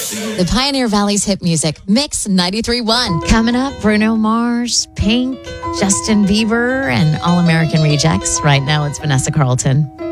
The Pioneer Valley's hit music, Mix 93.1. Coming up, Bruno Mars, Pink, Justin Bieber, and All American Rejects. Right now, it's Vanessa Carlton.